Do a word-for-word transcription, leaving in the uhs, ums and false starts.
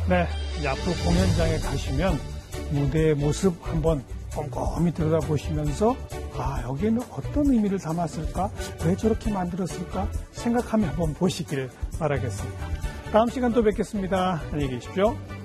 네, 이제 앞으로 공연장에 가시면 무대의 모습 한번 꼼꼼히 들여다보시면서 아, 여기는 어떤 의미를 담았을까? 왜 저렇게 만들었을까? 생각하며 한번 보시기를 바라겠습니다. 다음 시간 또 뵙겠습니다. 안녕히 계십시오.